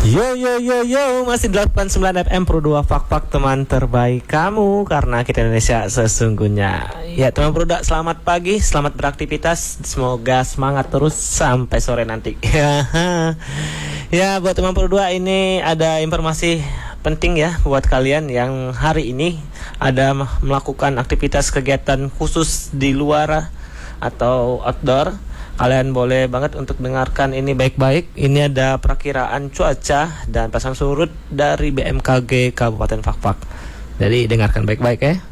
Yo yo yo yo, masih 89 FM Pro 2 Fak-Fak, teman terbaik kamu, karena kita Indonesia sesungguhnya. Ya teman Pro 2, selamat pagi, selamat beraktivitas, semoga semangat terus sampai sore nanti. Ya buat teman Pro 2, ini ada informasi penting ya buat kalian yang hari ini ada melakukan aktivitas kegiatan khusus di luar atau outdoor. Kalian boleh banget untuk dengarkan ini baik-baik. Ini ada perakiraan cuaca dan pasang surut dari BMKG Kabupaten Fak-Fak. Jadi dengarkan baik-baik ya.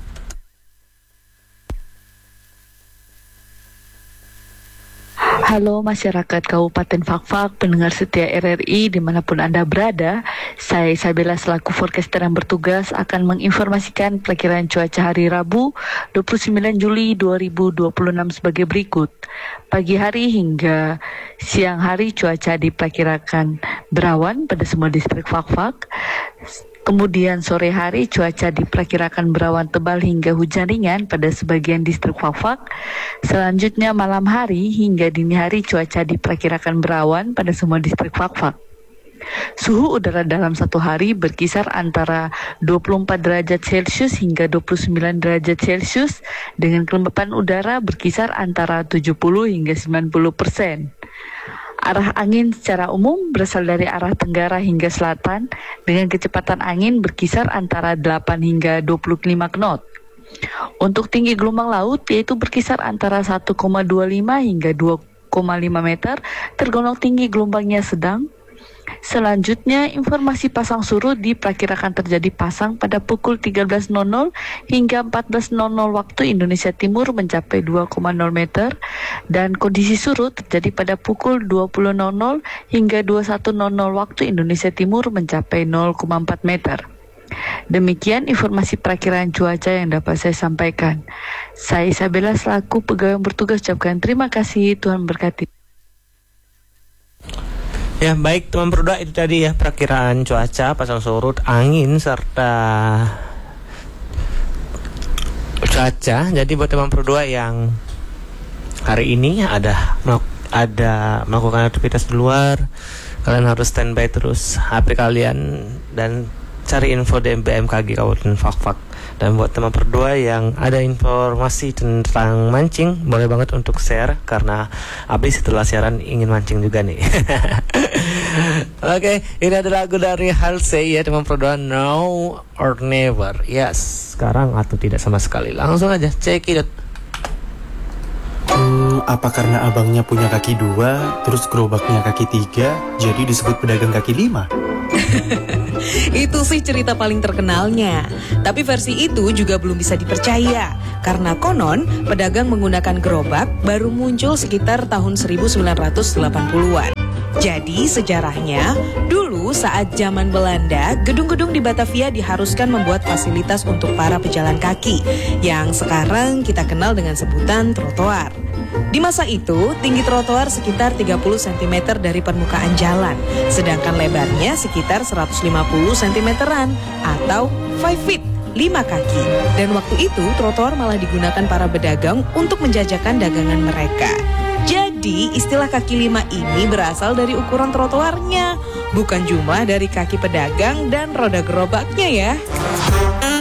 Halo masyarakat Kabupaten Fak-Fak, pendengar setia RRI dimanapun Anda berada. Saya Isabella selaku forecaster yang bertugas akan menginformasikan perakiraan cuaca hari Rabu 29 Juli 2026 sebagai berikut. Pagi hari hingga siang hari cuaca diperkirakan berawan pada semua distrik Fak-Fak. Kemudian sore hari cuaca diperkirakan berawan tebal hingga hujan ringan pada sebagian distrik Fak-Fak. Selanjutnya malam hari hingga dini hari cuaca diperkirakan berawan pada semua distrik Fak-Fak. Suhu udara dalam satu hari berkisar antara 24 derajat Celcius hingga 29 derajat Celcius dengan kelembapan udara berkisar antara 70 hingga 90%. Arah angin secara umum berasal dari arah tenggara hingga selatan dengan kecepatan angin berkisar antara 8 hingga 25 knot. Untuk tinggi gelombang laut yaitu berkisar antara 1,25 hingga 2,5 meter, tergolong tinggi gelombangnya sedang. Selanjutnya, informasi pasang surut diperkirakan terjadi pasang pada pukul 13.00 hingga 14.00 waktu Indonesia Timur mencapai 2,0 meter, dan kondisi surut terjadi pada pukul 20.00 hingga 21.00 waktu Indonesia Timur mencapai 0,4 meter. Demikian informasi perakiraan cuaca yang dapat saya sampaikan. Saya Isabella selaku pegawai yang bertugas ucapkan terima kasih, Tuhan berkati. Ya baik teman Pro 2, itu tadi ya perakiraan cuaca, pasang surut, angin, serta cuaca. Jadi buat teman Pro 2 yang hari ini ada melakukan aktivitas di luar, kalian harus standby terus HP kalian dan cari info di BMKG Kabupaten Fak-Fak. Dan buat teman Pro 2 yang ada informasi tentang mancing, boleh banget untuk share, karena habis setelah siaran ingin mancing juga nih. Oke, ini ada lagu dari Halsey ya teman Pro 2, Now or Never. Yes, sekarang atau tidak sama sekali. Langsung aja check it out. Apa karena abangnya punya kaki 2, terus gerobaknya kaki 3, jadi disebut pedagang kaki 5? Itu sih cerita paling terkenalnya. Tapi versi itu juga belum bisa dipercaya, karena konon pedagang menggunakan gerobak baru muncul sekitar tahun 1980-an. Jadi sejarahnya, dulu saat zaman Belanda, gedung-gedung di Batavia diharuskan membuat fasilitas untuk para pejalan kaki, yang sekarang kita kenal dengan sebutan trotoar. Di masa itu, tinggi trotoar sekitar 30 cm dari permukaan jalan, sedangkan lebarnya sekitar 150 cm-an atau 5 feet, 5 kaki. Dan waktu itu, trotoar malah digunakan para pedagang untuk menjajakan dagangan mereka. Jadi, istilah kaki 5 ini berasal dari ukuran trotoarnya, bukan jumlah dari kaki pedagang dan roda gerobaknya ya.